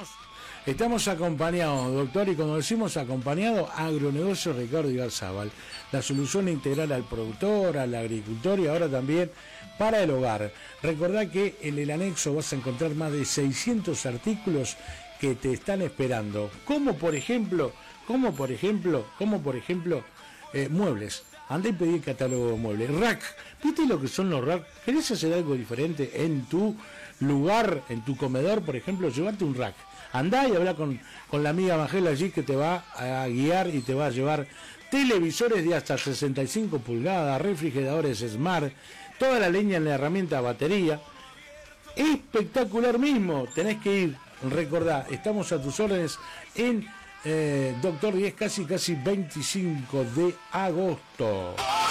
Estamos acompañados, doctor, y cuando decimos acompañado, Agronegocio Ricardo Igarzábal, la solución integral al productor, al agricultor y ahora también para el hogar. Recordá que en el anexo vas a encontrar más de 600 artículos que te están esperando, como por ejemplo, muebles. Andá y pedí el catálogo de muebles. Rack, ¿viste lo que son los rack? ¿Querés hacer algo diferente en tu lugar, en tu comedor, por ejemplo? Llévate un rack. Andá y habla con la amiga Magela allí, que te va a guiar y te va a llevar televisores de hasta 65 pulgadas, refrigeradores Smart, toda la leña en la herramienta batería. Espectacular mismo, tenés que ir. Recordá, estamos a tus órdenes en Doctor 10, casi 25 de agosto.